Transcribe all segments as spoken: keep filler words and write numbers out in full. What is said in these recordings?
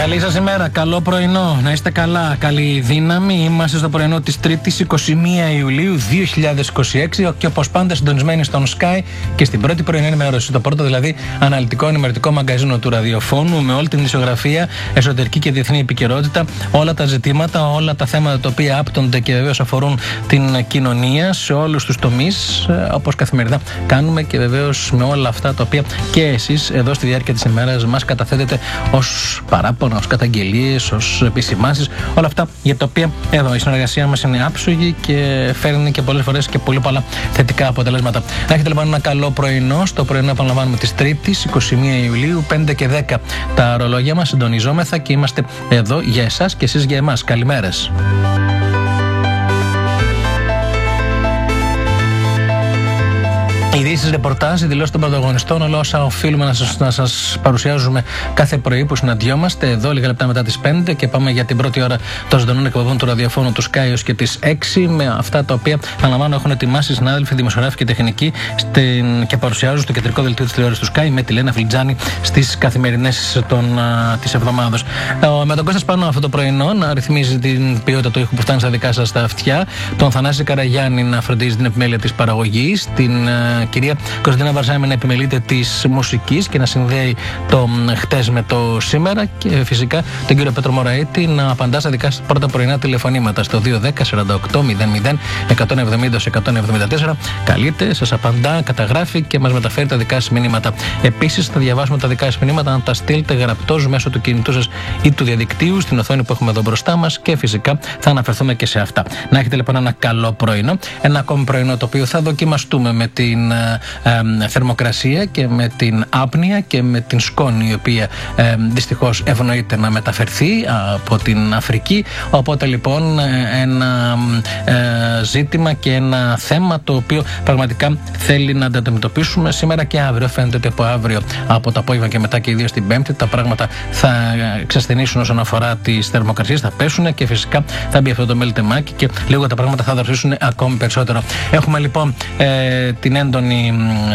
Καλή σας ημέρα, καλό πρωινό, να είστε καλά, καλή δύναμη. Είμαστε στο πρωινό της Τρίτης εικοστή πρώτη Ιουλίου δύο χιλιάδες είκοσι έξι και όπως πάντα συντονισμένοι στον Sky και στην πρώτη πρωινή ενημέρωση. Το πρώτο δηλαδή αναλυτικό ενημερωτικό μαγκαζίνο του ραδιοφώνου με όλη την ισογραφία, εσωτερική και διεθνή επικαιρότητα, όλα τα ζητήματα, όλα τα θέματα τα οποία άπτονται και βεβαίως αφορούν την κοινωνία σε όλους τους τομείς, όπως καθημερινά κάνουμε και βεβαίως με όλα αυτά τα οποία και εσείς εδώ στη διάρκεια της ημέρας μας καταθέτετε ως παράπονα, ως καταγγελίες, ως επισημάνσεις, όλα αυτά για τα οποία εδώ η συνεργασία μας είναι άψογη και φέρνει και πολλές φορές και πολύ πολλά θετικά αποτελέσματα. Να έχετε λοιπόν ένα καλό πρωινό. Στο πρωινό επαναλαμβάνουμε της Τρίτης εικοστή πρώτη Ιουλίου, πέντε και δέκα τα ρολόγια μας, συντονιζόμεθα και είμαστε εδώ για εσάς και εσείς για εμάς. Καλημέρες. Ειδήσεις, ρεπορτάζ, δηλώσεις των πρωταγωνιστών, όλα όσα οφείλουμε να σας, να σας παρουσιάζουμε κάθε πρωί που συναντιόμαστε εδώ λίγα λεπτά μετά τις πέντε και πάμε για την πρώτη ώρα των ζωντανών εκπομπών του ραδιοφώνου του Sky ως και τις έξι με αυτά τα οποία αναλαμβάνω έχουν ετοιμάσει οι συνάδελφοι δημοσιογράφοι και τεχνικοί στην, και παρουσιάζουν στο κεντρικό δελτίο της τηλεόρασης του Sky με τη Λένα Φλιτζάνη στις καθημερινές της εβδομάδας. Με τον Κώστα Σπανό αυτό το πρωινό να ρυθμίζει την ποιότητα του ήχου που φτάνει στα δικά σας τα αυτιά, τον Θανάση Καραγιάννη να φροντίζει την επιμέλεια της παραγωγής, την κυρία Κωνσταντίνα Βαρσάμι να επιμελείται της μουσικής και να συνδέει το χτες με το σήμερα και φυσικά τον κύριο Πέτρο Μωραήτη να απαντά στα δικά σας πρώτα πρωινά τηλεφωνήματα στο δύο ένα μηδέν σαράντα οκτώ μηδέν μηδέν εκατόν εβδομήντα εκατόν εβδομήντα τέσσερα. Καλείτε, σας απαντά, καταγράφει και μας μεταφέρει τα δικά σας μηνύματα. Επίσης θα διαβάσουμε τα δικά σας μηνύματα να τα στείλετε γραπτώς μέσω του κινητού σας ή του διαδικτύου στην οθόνη που έχουμε εδώ μπροστά μας και φυσικά θα αναφερθούμε και σε αυτά. Να έχετε λοιπόν ένα καλό πρωινό, ένα ακόμη πρωινό το οποίο θα δοκιμαστούμε με την Ε, θερμοκρασία και με την άπνοια και με την σκόνη η οποία ε, δυστυχώς ευνοείται να μεταφερθεί από την Αφρική. Οπότε λοιπόν ένα ε, ζήτημα και ένα θέμα το οποίο πραγματικά θέλει να αντιμετωπίσουμε σήμερα και αύριο. Φαίνεται ότι από αύριο, από το απόγευμα και μετά και ιδίως την Πέμπτη, τα πράγματα θα ξεσθενήσουν όσον αφορά τις θερμοκρασίες, θα πέσουν και φυσικά θα μπει αυτό το μελτεμάκι και λίγο τα πράγματα θα δροσίσουν ακόμη περισσότερο. Έχουμε λοιπόν ε, την έντονη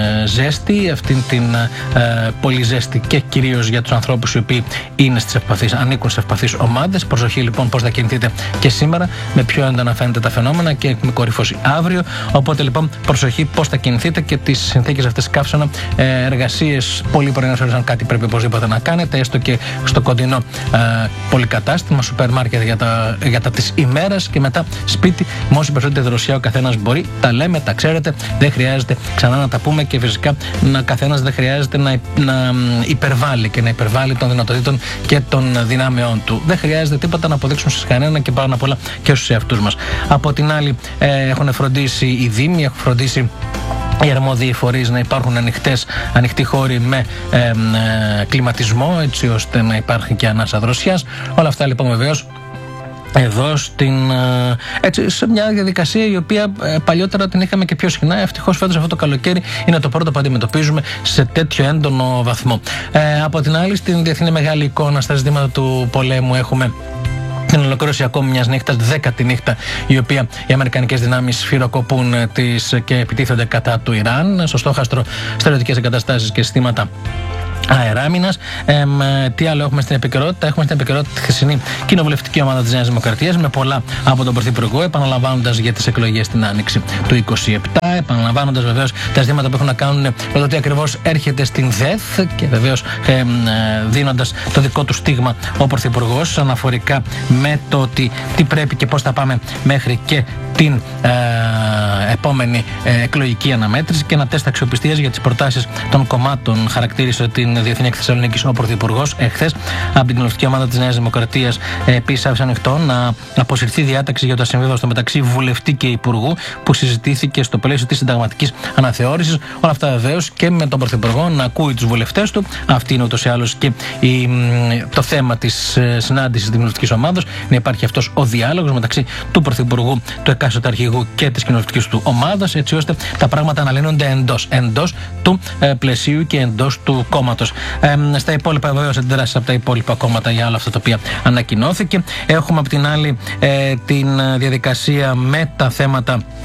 ζέστη, αυτήν την ε, πολύ ζέστη και κυρίως για τους ανθρώπους οι οποίοι είναι στις ευπαθείς, ανήκουν στις ευπαθείς ομάδες. Προσοχή λοιπόν πώς θα κινηθείτε και σήμερα, με πιο έντονα φαίνεται τα φαινόμενα και με κορυφώσει αύριο. Οπότε λοιπόν προσοχή πώς θα κινηθείτε και τις συνθήκες αυτές καύσωνα, ε, εργασίες πολύ πρωινές ώρες, αν κάτι πρέπει οπωσδήποτε να κάνετε, έστω και στο κοντινό ε, πολυκατάστημα, σούπερ μάρκετ για τα, για τα της ημέρας και μετά σπίτι, με όση περισσότερη δροσιά ο καθένας μπορεί. Τα λέμε, τα ξέρετε, δεν χρειάζεται ξανά να τα πούμε και φυσικά να καθένας δεν χρειάζεται να, να υπερβάλλει και να υπερβάλλει των δυνατοτήτων και των δυνάμεών του. Δεν χρειάζεται τίποτα να αποδείξουν σε κανένα και πάνω απ' όλα και στους εαυτούς μας. Από την άλλη, ε, έχουν φροντίσει οι Δήμοι, έχουν φροντίσει οι αρμόδιοι φορείς να υπάρχουν ανοιχτές, ανοιχτοί χώροι με ε, ε, κλιματισμό, έτσι ώστε να υπάρχει και ανάσα δροσιάς. Όλα αυτά λοιπόν βεβαίως εδώ στην, έτσι, σε μια διαδικασία η οποία ε, παλιότερα την είχαμε και πιο συχνά. Ευτυχώς φέτος αυτό το καλοκαίρι είναι το πρώτο που αντιμετωπίζουμε σε τέτοιο έντονο βαθμό. Ε, από την άλλη, στην διεθνή μεγάλη εικόνα στα ζητήματα του πολέμου έχουμε την ολοκλήρωση ακόμη μιας νύχτας, δέκατη νύχτα, η οποία οι αμερικανικές δυνάμεις σφυροκοπούν τις και επιτίθενται κατά του Ιράν, στο στόχαστρο στρατιωτικές εγκαταστάσεις και συστήματα αεράμινας. Ε, τι άλλο έχουμε στην επικαιρότητα? Έχουμε στην επικαιρότητα τη χθεσινή κοινοβουλευτική ομάδα της Νέας Δημοκρατίας με πολλά από τον Πρωθυπουργό, επαναλαμβάνοντας για τις εκλογές στην Άνοιξη του είκοσι επτά, επαναλαμβάνοντας βεβαίως τα ζητήματα που έχουν να κάνουν με το τι ακριβώς έρχεται στην ΔΕΘ και βεβαίως ε, δίνοντας το δικό του στίγμα ο Πρωθυπουργός αναφορικά με το ότι τι πρέπει και πώς θα πάμε μέχρι και την ε, επόμενη ε, εκλογική αναμέτρηση και ένα τεστ αξιοπιστίας για τις προτάσεις των κομμάτων. Χαρακτήρισε την Διεθνή Έκθεση Θεσσαλονίκης ο Πρωθυπουργός εχθές. Από την κοινοβουλευτική ομάδα της Νέας Δημοκρατίας ε, επίσης άφησε ανοιχτό να αποσυρθεί διάταξη για το ασυμβίβαστο μεταξύ βουλευτή και υπουργού που συζητήθηκε στο πλαίσιο της συνταγματικής αναθεώρησης. Όλα αυτά βεβαίως και με τον Πρωθυπουργό να ακούει τους βουλευτές του. Αυτή είναι ούτως ή άλλως και η, το θέμα της ε, συνάντησης της κοινοβουλευτικής ομάδας. Να υπάρχει αυτός ο διάλογος μεταξύ του Πρωθυπουργού, του εκάστοτε αρχηγού και της κοινοβουλευτικής του ομάδας, έτσι ώστε τα πράγματα να λύνονται εντός, εντός του ε, πλαισίου και εντός του κόμματος. Ε, στα υπόλοιπα, βεβαίως, αντιδράσεις από τα υπόλοιπα κόμματα για όλα αυτά τα οποία ανακοινώθηκε. Έχουμε από την άλλη ε, την διαδικασία με τα θέματα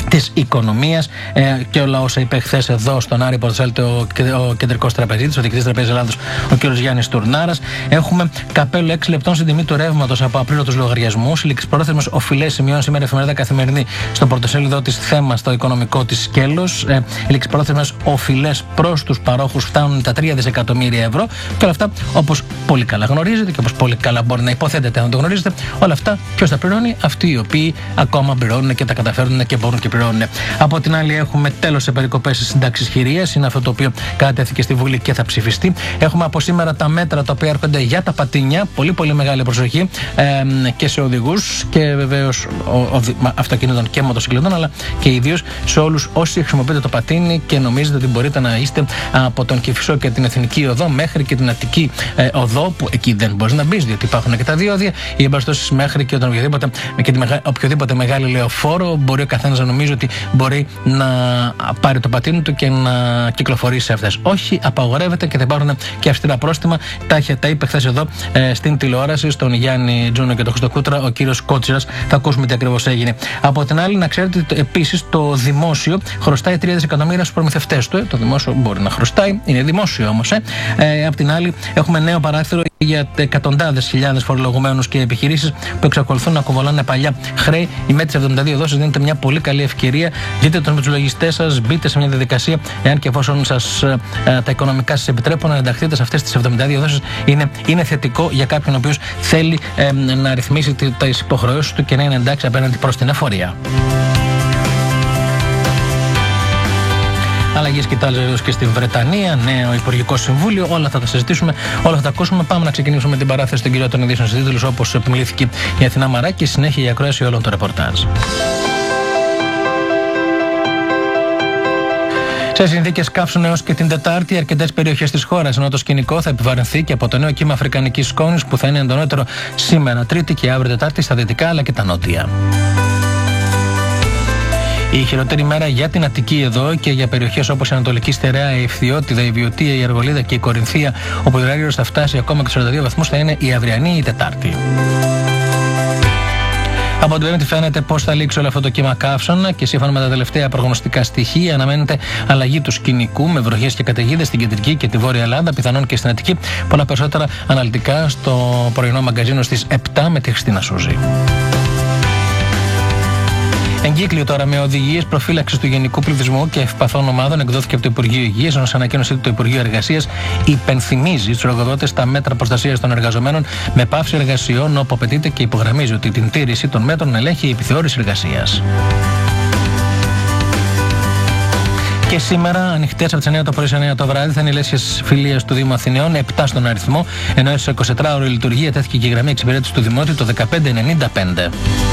της οικονομίας ε, και όλα όσα είπε χθες εδώ στον Άρη Πορτοσάλτη ο, ο κεντρικός τραπεζίτης, ο διοικητής Τραπεζής Ελλάδος, ο κ. Γιάννης Τουρνάρας. Έχουμε καπέλο έξι λεπτών στην τιμή του ρεύματος από απλήρωτους λογαριασμούς. Ληξιπρόθεσμες οφειλές σημειώνει σήμερα η εφημερίδα Καθημερινή στο πρωτοσέλιδο της θέμα στο οικονομικό της σκέλος. Ε, οι ληξιπρόθεσμες οφειλές προς τους παρόχους φτάνουν τα τρία δισεκατομμύρια ευρώ και όλα αυτά, όπως πολύ καλά γνωρίζετε και όπως πολύ καλά μπορεί να υποθέτετε αν το γνωρίζετε, όλα αυτά ποιος τα πληρώνει? Αυτοί οι οποίοι ακόμα πληρώνουν και τα καταφέρουν και μπορούν και πληρώνουν. Από την άλλη, έχουμε τέλος σε περικοπές στις συντάξεις χειρίας. Είναι αυτό το οποίο κατατέθηκε στη Βουλή και θα ψηφιστεί. Έχουμε από σήμερα τα μέτρα τα οποία έρχονται για τα πατίνια. Πολύ πολύ μεγάλη προσοχή ε, και σε οδηγούς και βεβαίως αυτοκινήτων και μοτοσυκλετών, αλλά και ιδίως σε όλους όσοι χρησιμοποιείτε το πατίνι και νομίζετε ότι μπορείτε να είστε από τον Κηφισό και την Εθνική Οδό μέχρι και την Αττική ε, Οδό, που εκεί δεν μπορεί να μπει, διότι υπάρχουν και τα διόδια, ή εμπαστώσεις μέχρι και, οποιοδήποτε, και τη μεγα, οποιοδήποτε μεγάλη λεωφόρο. Μπορεί ο καθένας να νομίζει ότι μπορεί να πάρει το πατίνι του και να κυκλοφορήσει σε αυτές. Όχι, απαγορεύεται και θα υπάρχουν και αυστηρά πρόστιμα. Τα, τα είπε χθες εδώ ε, στην τηλεόραση, στον Γιάννη Τζούνο και τον Χρήστο Κούτρα, ο κύριος Κότσιρας. Θα ακούσουμε τι ακριβώς έγινε. Από την άλλη, να ξέρετε ότι επίσης το δημόσιο χρωστάει τρία δισεκατομμύρια στους προμηθευτές του. Ε. Το δημόσιο μπορεί να χρωστάει, είναι δημόσιο όμως. Ε. Ε, απ' την άλλη, έχουμε νέο παράθυρο για εκατοντάδες χιλιάδες φορολογουμένους και επιχειρήσεις που εξακολουθούν να κουβαλάνε παλιά χρέη. Η με τις εβδομήντα δύο δόσεις δίνεται μια πολύ καλή ευκαιρία. Δείτε τον με τους λογιστές σας, μπείτε σε μια διαδικασία, εάν και εφόσον σας, ε, τα οικονομικά σας επιτρέπουν, να ενταχθείτε σε αυτές τις εβδομήντα δύο δόσεις. Είναι, είναι θετικό για κάποιον ο οποίος θέλει ε, να ρυθμίσει τις υποχρεώσεις του και να είναι εντάξει απέναντι προς την εφορία. Αλλαγές κοιτάζοντας και στην Βρετανία, νέο Υπουργικό Συμβούλιο, όλα θα τα συζητήσουμε, όλα θα τα ακούσουμε. Πάμε να ξεκινήσουμε την παράθεση των κυριότερων ειδήσεων σε τίτλους, όπως επιμελήθηκε η Αθηνά Μαράκη, συνέχεια η ακρόαση όλων των ρεπορτάζ. Σε συνθήκες καύσων έως και την Τετάρτη, αρκετές περιοχές της χώρας, ενώ το σκηνικό θα επιβαρυνθεί και από το νέο κύμα αφρικανικής σκόνης που θα είναι εντονότερο σήμερα Τρίτη και αύριο Τετάρτη στα δυτικά αλλά και τα νότια. Η χειρότερη μέρα για την Αττική εδώ και για περιοχές όπως η Ανατολική Στερεά, η Ευθυώτιδα, η Βιωτία, η Αργολίδα και η Κορινθία, όπου ο Ιεράριος θα φτάσει ακόμα και στους σαράντα δύο βαθμούς, θα είναι η αυριανή ή η Τετάρτη. Από την Πέμπτη φαίνεται πώς θα λήξει όλο αυτό το κύμα καύσων και σύμφωνα με τα τελευταία προγνωστικά στοιχεία αναμένεται αλλαγή του σκηνικού με βροχές και καταιγίδες στην κεντρική και τη βόρεια Ελλάδα, πιθανόν και στην Αττική. Πολλά περισσότερα αναλυτικά στο πρωινό μαγκαζίνο στις επτά με τη Χριστίνα Σούζη. Εγκύκλιο τώρα με οδηγίες προφύλαξης του γενικού πληθυσμού και ευπαθών ομάδων εκδόθηκε από το Υπουργείο Υγείας, ενώ σε ανακοίνωσή του το Υπουργείο Εργασίας υπενθυμίζει στους εργοδότες τα μέτρα προστασίας των εργαζομένων με πάυση εργασιών όπου απαιτείται και υπογραμμίζει ότι την τήρηση των μέτρων ελέγχει η επιθεώρηση εργασίας. Και σήμερα, ανοιχτές από τις εννιά το πρωί σε εννιά το βράδυ, θα είναι οι λέσχες φιλίας του Δήμου Αθηναίων, επτά στον αριθμό, ενώ σε εικοσιτετράωρη λειτουργία τέθηκε και η γραμμή εξυπηρέτησης του Δημότιου το δεκαπέντε ενενήντα πέντε.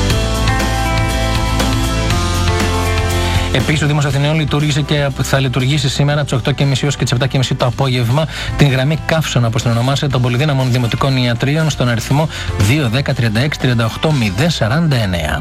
Επίσης, ο Δήμος Αθηναίων λειτουργήσε και θα λειτουργήσει σήμερα από τις οκτώ και μισή έως και τις επτά και μισή το απόγευμα την γραμμή καύσων, όπως την ονομάσαι, των πολυδύναμων δημοτικών ιατρίων στον αριθμό δύο δέκα τριάντα έξι τριάντα οκτώ μηδέν σαράντα εννέα.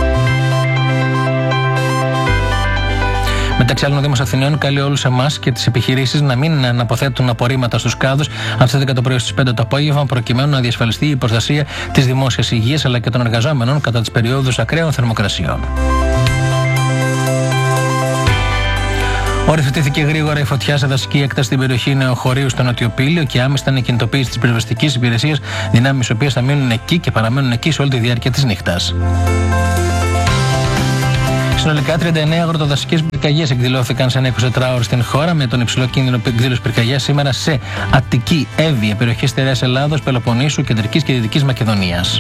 Μεταξύ άλλων, ο Δήμος Αθηναίων καλεί όλους εμάς και τις επιχειρήσεις να μην αναποθέτουν απορρίμματα στους κάδους από τις έντεκα το πρωί στις πέντε το απόγευμα, προκειμένου να διασφαλιστεί η προστασία της δημόσιας υγείας αλλά και των εργαζόμενων κατά τις περιόδους ακραίων θερμοκρασιών. Οριοθετήθηκε γρήγορα η φωτιά σε δασική έκταση στην περιοχή Νεοχωρίου στο Νοτιοπήλιο και άμεσα ήταν η κινητοποίηση της πυροσβεστικής υπηρεσίας, δυνάμεις οι οποίες θα μείνουν εκεί και παραμένουν εκεί σε όλη τη διάρκεια της νύχτας. Συνολικά τριάντα εννέα αγροτοδασικές πυρκαγιές εκδηλώθηκαν σε ένα εικοσιτετράωρο στην χώρα, με τον υψηλό κίνδυνο εκδήλωση πυρκαγιάς σήμερα σε Αττική, Εύβοια, περιοχές Στερεάς Ελλάδος, Πελοποννήσου, Κεντρικής και Δυτικής Μακεδονίας.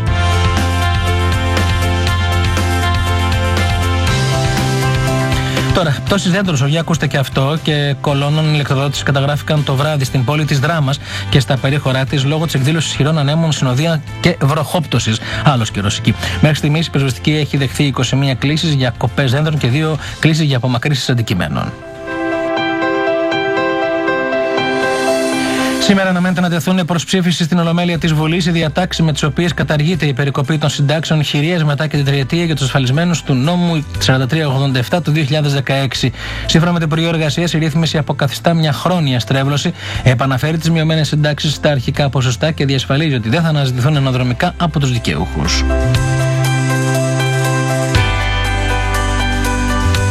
Τώρα, πτώσεις δέντρων, για ακούστε και αυτό, και κολόνων ηλεκτροδότησης καταγράφηκαν το βράδυ στην πόλη της Δράμας και στα περίχωρά της λόγω της εκδήλωσης ισχυρών ανέμων, συνοδεία και βροχόπτωσης. Άλλος καιρός εκεί. Μέχρι στιγμής η πυροσβεστική έχει δεχθεί είκοσι μία κλήσεις για κοπές δέντρων και δύο κλήσεις για απομακρύνσεις αντικειμένων. Σήμερα αναμένεται να τεθούν προς ψήφιση στην Ολομέλεια της Βουλής οι διατάξεις με τις οποίες καταργείται η περικοπή των συντάξεων χειρίας μετά και την τριετία για τους ασφαλισμένους του νόμου σαράντα τρία ογδόντα επτά του δύο χιλιάδες δεκαέξι. Σύμφωνα με το Υπουργείο Εργασίας, η ρύθμιση αποκαθιστά μια χρόνια στρέβλωση, επαναφέρει τις μειωμένες συντάξεις στα αρχικά ποσοστά και διασφαλίζει ότι δεν θα αναζητηθούν αναδρομικά από τους δικαιούχους.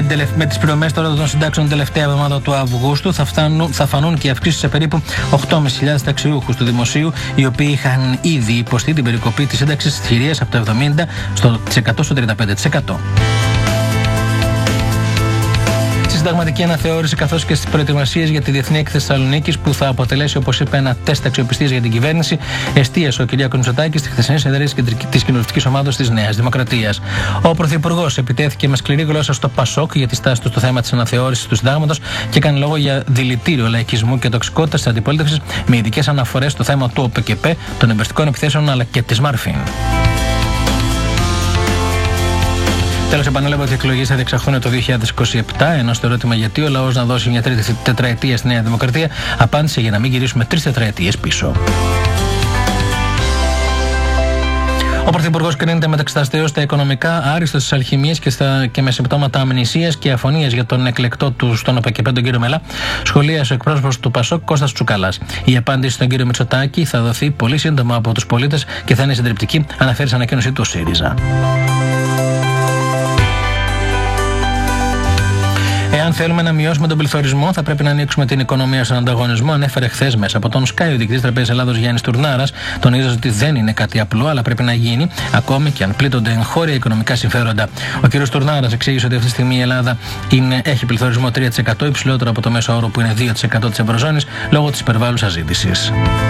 Με τις πληρωμές τώρα των συντάξεων τελευταία εβδομάδα του Αυγούστου θα, φτάνουν, θα φανούν και αυξήσεις σε περίπου οκτώ χιλιάδες πεντακόσιους ταξιούχους του δημοσίου, οι οποίοι είχαν ήδη υποστεί την περικοπή της σύνταξης της χειρίας από το εβδομήντα τοις εκατό στο τριάντα πέντε τοις εκατό. Συνταγματική αναθεώρηση καθώς και στις προετοιμασίες για τη Διεθνή Έκθεση Θεσσαλονίκης, που θα αποτελέσει, όπως είπε, ένα τεστ αξιοπιστίας για την κυβέρνηση, εστίασε ο Κυριάκος Μητσοτάκης στη χθεσινή συνεδρία της κοινοβουλευτικής ομάδας της Νέας Δημοκρατίας. Ο Πρωθυπουργός επιτέθηκε με σκληρή γλώσσα στο Πασόκ για τη στάση του στο θέμα της αναθεώρησης του Συντάγματος και έκανε λόγο για δηλητήριο λαϊκισμού και τοξικότητας της αντιπολίτευσης, με ειδικές αναφορές στο θέμα του ΟΠΕΚΕΠΕ, των εμπεριστικών επιθέσεων αλλά και της Μαρφίν. Τέλος, επανέλαβε ότι οι εκλογές θα διεξαχθούν το δύο χιλιάδες είκοσι επτά, ενώ στο ερώτημα γιατί ο λαός να δώσει μια τρίτη τετραετία στη Νέα Δημοκρατία, απάντησε για να μην γυρίσουμε τρεις τετραετίες πίσω. Ο Πρωθυπουργός κρίνεται μεταξύ τα αστέως στα οικονομικά, άριστος στις αλχημίες και, στα, και με συμπτώματα αμνησίας και αφωνίας για τον εκλεκτό του στον ΟΠΕΚΕΠΕ, τον κύριο Μελά, σχολίασε ο εκπρόσωπος του Πασόκ, Κώστας Τσουκαλάς. Η απάντηση στον κύριο Μητσοτάκη θα δοθεί πολύ σύντομα από τους πολίτες και θα είναι συντριπτική, αναφέρει σε ανακοίνωσή του ο ΣΥΡΙΖΑ. Εάν θέλουμε να μειώσουμε τον πληθωρισμό, θα πρέπει να ανοίξουμε την οικονομία στον ανταγωνισμό, ανέφερε χθες μέσα από τον Sky ο διοικητής Τραπέζας Ελλάδος Γιάννης Τουρνάρας, τονίζοντας ότι δεν είναι κάτι απλό, αλλά πρέπει να γίνει, ακόμη και αν πλήττονται εγχώρια οικονομικά συμφέροντα. Ο κ. Τουρνάρας εξήγησε ότι αυτή τη στιγμή η Ελλάδα είναι, έχει πληθωρισμό τρία τοις εκατό, υψηλότερο από το μέσο όρο που είναι δύο τοις εκατό της Ευρωζώνης, λόγω της υπερβάλλουσας ζήτησης.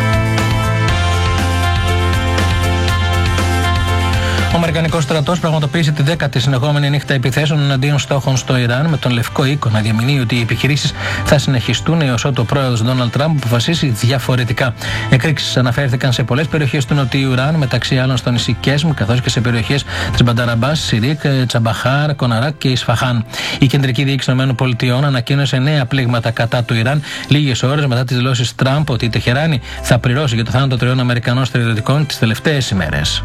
Ο Αμερικανικός στρατός πραγματοποίησε τη δέκατη συνεχόμενη νύχτα επιθέσεων εναντίον στόχων στο Ιράν, με τον Λευκό Οίκο να διαμηνύει ότι οι επιχειρήσεις θα συνεχιστούν έως ότου ο πρόεδρος Ντόναλντ Τραμπ αποφασίσει διαφορετικά. Εκρήξεις αναφέρθηκαν σε πολλές περιοχές του Νοτιού Ιράν, μεταξύ άλλων στο νησί Κέσμ, καθώς και σε περιοχές της Μπανταραμπάς, Σιρίκ, Τσαμπαχάρ, Κοναράκ και Ισφαχάν. Η Κεντρική Διοίκηση των ΗΠΑ ανακοίνωσε νέα πλήγματα κατά του Ιράν λίγες ώρες μετά τις δηλώσεις Τραμπ ότι η Τεχεράνη θα πληρώσει για το θάνατο τριών Αμερικανών στρατιωτικών τις τελευταίες ημέρες.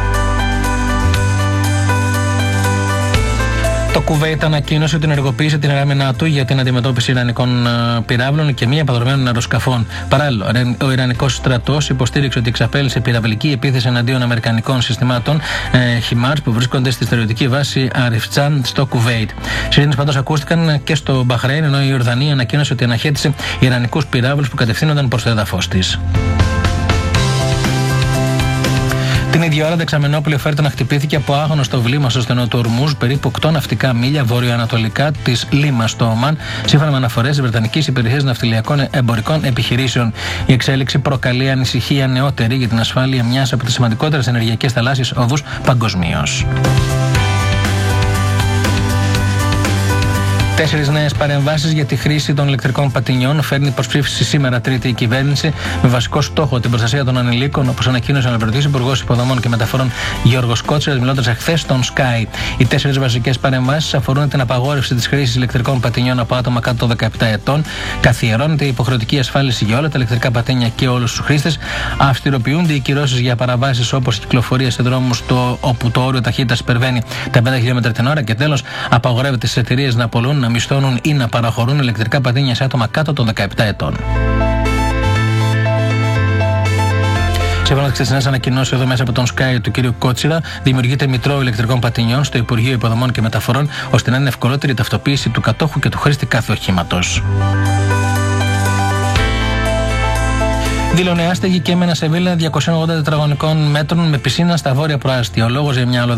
Το Κουβέιτ ανακοίνωσε ότι ενεργοποίησε την άμυνά του για την αντιμετώπιση ιρανικών πυράβλων και μη επανδρομένων αεροσκαφών. Παράλληλα, ο Ιρανικός στρατός υποστήριξε ότι εξαπέλυσε πυραυλική επίθεση εναντίον αμερικανικών συστημάτων ε, χιμάρς που βρίσκονται στη στρατιωτική βάση Αριφτζάν στο Κουβέιτ. Σιρήνες πάντως ακούστηκαν και στο Μπαχρέιν, ενώ η Ιορδανία ανακοίνωσε ότι αναχέτησε ιρανικούς πυράβλους που κατευθύνονταν προς το έδαφος της. Την ίδια ώρα, δεξαμενόπλαιο φέρτονα χτυπήθηκε από άγνωστο βλήμα στο στενό του Ορμούζ, περίπου οκτώ ναυτικά μίλια βορειοανατολικά της Λίμα στο Ομάν, σύμφωνα με αναφορές της Βρετανικής Υπηρεσίας Ναυτιλιακών Εμπορικών Επιχειρήσεων. Η εξέλιξη προκαλεί ανησυχία νεότερη για την ασφάλεια μιας από τις σημαντικότερες ενεργειακές θαλάσσιες οδούς παγκοσμίως. Τέσσερις νέες παρεμβάσεις για τη χρήση των ηλεκτρικών πατινιών φέρνει προς ψήφιση σήμερα Τρίτη η κυβέρνηση, με βασικό στόχο την προστασία των ανηλίκων, όπως ανακοίνωσε ο αναπληρωτής Υπουργός Υποδομών και Μεταφορών Γιώργος Κότσιρας, μιλώντας εχθές στον Sky. Οι τέσσερις βασικές παρεμβάσεις αφορούν την απαγόρευση της χρήσης ηλεκτρικών πατινιών από άτομα κάτω των δεκαεπτά ετών, καθιερώνεται η υποχρεωτική ασφάλιση για όλα τα ηλεκτρικά πατίνια και όλους τους χρήστες, αυστηροποιούνται οι κυρώσεις για παραβάσεις όπως κυκλοφορία σε δρόμους το, όπου το όριο ταχύτητας υπερβαίνει τα πενήντα χιλιόμετρα την ώρα, και τέλος απαγορεύεται στις εταιρείες να απολούν, να μισθώνουν ή να παραχωρούν ηλεκτρικά πατίνια σε άτομα κάτω των δεκαεπτά ετών. Σύμφωνα με τις χθεσινές ανακοινώσεις εδώ μέσα από τον Sky του κ. Κότσιρα, δημιουργείται μητρό ηλεκτρικών πατινιών στο Υπουργείο Υποδομών και Μεταφορών, ώστε να είναι ευκολότερη η ταυτοποίηση του κατόχου και του χρήστη κάθε οχήματος. Δηλώνει άστεγη και με ένα σεβίλα διακοσίων ογδόντα τετραγωνικών μέτρων με πισίνα στα βόρεια προάστια. Ο λόγος για μια